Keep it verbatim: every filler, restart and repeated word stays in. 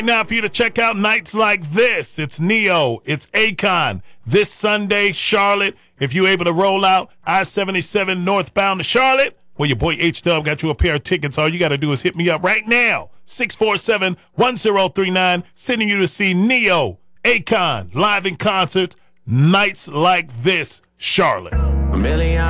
Now for you to check out nights like this. It's Neo, it's Akon. This Sunday, Charlotte. If you're able to roll out I seventy-seven northbound to Charlotte, well, your boy H-Dub got you a pair of tickets. All you got to do is hit me up right now. six four seven, one zero three nine. Sending you to see Neo, Akon, live in concert. Nights like this, Charlotte. A million